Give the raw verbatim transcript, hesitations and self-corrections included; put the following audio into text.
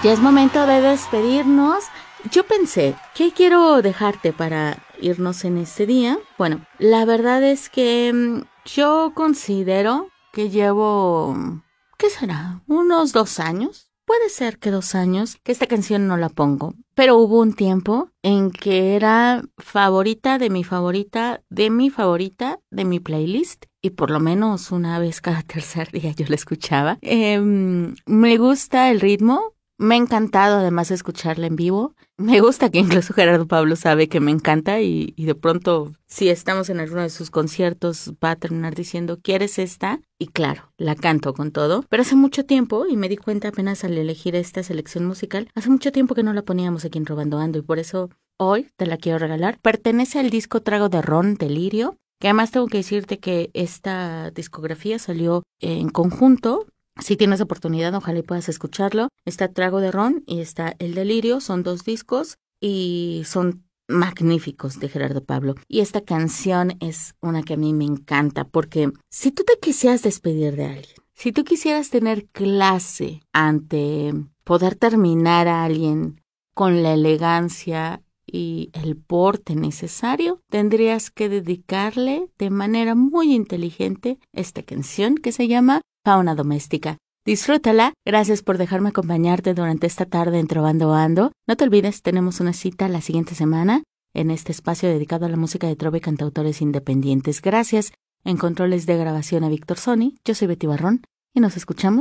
Ya es momento de despedirnos. Yo pensé, ¿qué quiero dejarte para irnos en este día? Bueno, la verdad es que mmm, yo considero que llevo, ¿qué será? Unos dos años. Puede ser que dos años que esta canción no la pongo, pero hubo un tiempo en que era favorita de mi favorita, de mi favorita, de mi playlist, y por lo menos una vez cada tercer día yo la escuchaba. Eh, me gusta el ritmo. Me ha encantado además escucharla en vivo. Me gusta que incluso Gerardo Pablo sabe que me encanta y, y de pronto, si estamos en alguno de sus conciertos, va a terminar diciendo, ¿quieres esta? Y claro, la canto con todo. Pero hace mucho tiempo, y me di cuenta apenas al elegir esta selección musical, hace mucho tiempo que no la poníamos aquí en Robando Ando y por eso hoy te la quiero regalar. Pertenece al disco Trago de Ron de Lirio, que además tengo que decirte que esta discografía salió en conjunto. Si tienes oportunidad, ojalá y puedas escucharlo. Está Trago de Ron y está El Delirio. Son dos discos y son magníficos de Gerardo Pablo. Y esta canción es una que a mí me encanta porque si tú te quisieras despedir de alguien, si tú quisieras tener clase ante poder terminar a alguien con la elegancia y el porte necesario, tendrías que dedicarle de manera muy inteligente esta canción que se llama Fauna Doméstica. Disfrútala. Gracias por dejarme acompañarte durante esta tarde en Trovando Ando. No te olvides, tenemos una cita la siguiente semana en este espacio dedicado a la música de trova y cantautores independientes. Gracias en controles de grabación a Víctor Sony. Yo soy Betty Barrón y nos escuchamos